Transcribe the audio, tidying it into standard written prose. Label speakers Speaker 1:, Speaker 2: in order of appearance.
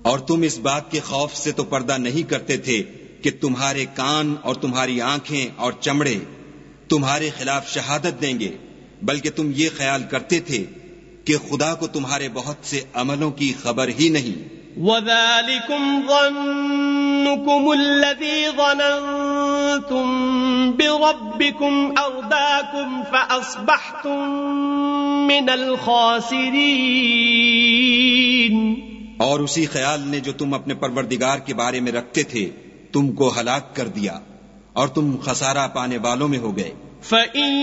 Speaker 1: और तुम इस बात के खौफ से तो पर्दा नहीं करते थे कि तुम्हारे कान और तुम्हारी आंखें और चमड़े तुम्हारे खिलाफ शहादत देंगे, बल्कि तुम ये ख्याल करते थे कि खुदा को तुम्हारे बहुत से अमलों की खबर ही नहीं।
Speaker 2: वज़ालिकुम ज़न्नुकुम अल्लज़ी ज़ननतुम बिरब्बिकुम अर्दाकुम फ़अस्बहतुम मिनल ख़ासिरीन।
Speaker 1: और उसी ख्याल ने जो तुम अपने परवरदिगार के बारे में रखते थे तुमको हलाक कर दिया और तुम खसारा पाने वालों में हो गए।